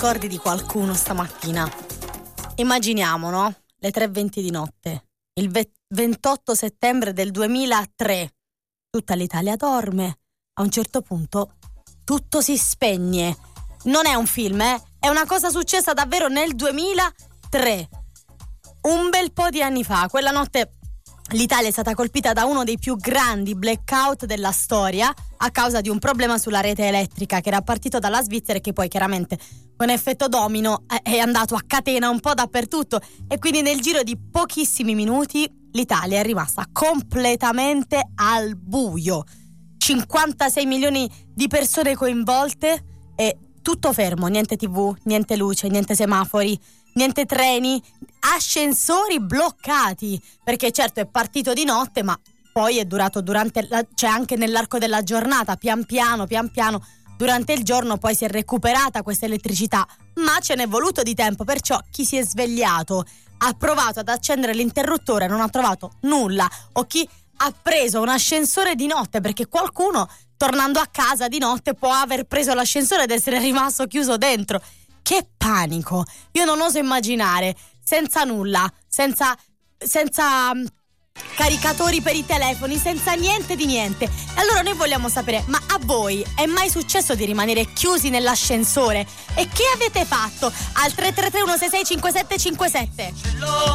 scordi di qualcuno stamattina. Immaginiamo, no? Le 3:20 di notte, il 28 settembre del 2003. Tutta l'Italia dorme. A un certo punto tutto si spegne. Non è un film, è una cosa successa davvero nel 2003. Un bel po' di anni fa. Quella notte l'Italia è stata colpita da uno dei più grandi blackout della storia a causa di un problema sulla rete elettrica che era partito dalla Svizzera e che poi chiaramente con effetto domino è andato a catena un po' dappertutto, e quindi nel giro di pochissimi minuti l'Italia è rimasta completamente al buio. 56 milioni di persone coinvolte e tutto fermo, niente TV, niente luce, niente semafori, niente treni, ascensori bloccati, perché certo è partito di notte, ma poi è durato cioè anche nell'arco della giornata, pian piano, durante il giorno poi si è recuperata questa elettricità, ma ce n'è voluto di tempo, perciò chi si è svegliato ha provato ad accendere l'interruttore e non ha trovato nulla, o chi ha preso un ascensore di notte, perché qualcuno tornando a casa di notte può aver preso l'ascensore ed essere rimasto chiuso dentro. Che panico! Io non oso immaginare, senza nulla, senza caricatori per i telefoni, senza niente di niente. E allora noi vogliamo sapere, ma a voi è mai successo di rimanere chiusi nell'ascensore? E che avete fatto? Al 333 166 5757.